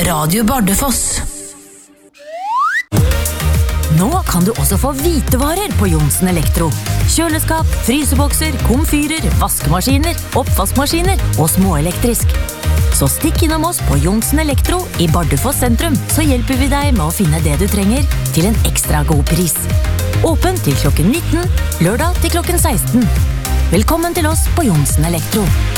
Radio Bardufoss. Nå kan du også få hvitevarer på Johnsen Elektro. Kjøleskap, frysebokser, komfyrer, vaskemaskiner, oppvaskmaskiner og småelektrisk. Så stikk innom oss på Johnsen Elektro i Bardufoss sentrum, så hjelper vi deg med å finne det du trenger til en ekstra god pris. Åpen til klokken 19, lørdag til klokken 16. Velkommen til oss på Johnsen Elektro.